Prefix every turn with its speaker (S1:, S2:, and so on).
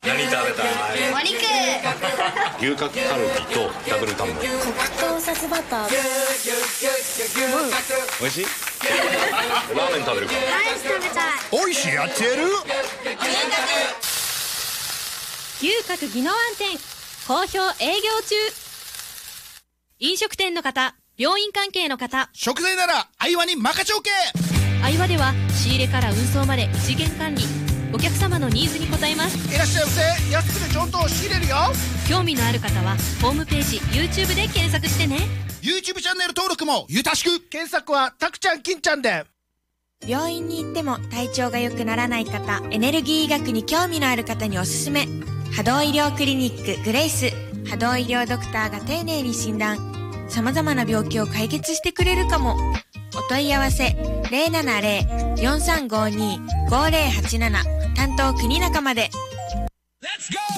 S1: 何食べたい？
S2: お肉。
S1: 牛角カルビとダブルタンボリ。
S2: 黒糖さすバター。
S1: 美味しい？ラーメン食べるか？
S2: ライス食べたい。
S3: おいしいやってやる。
S4: 牛角宜野湾店好評営業中。飲食店の方、病院関係の方、
S3: 食材ならアイワに任ちょけ。
S4: アイワでは仕入れから運送まで一元管理、お客様のニーズに応えます。
S3: いらっしゃいませ。安くて上等仕入れるよ。
S4: 興味のある方はホームページ YouTube で検索してね。
S3: YouTube チャンネル登録もゆたしく。検索はたくちゃん金ちゃんで。
S5: 病院に行っても体調が良くならない方、エネルギー医学に興味のある方におすすめ。波動医療クリニックグレイス。波動医療ドクターが丁寧に診断、様々な病気を解決してくれるかも。お問い合わせ 070-4352-5087 担当国中まで。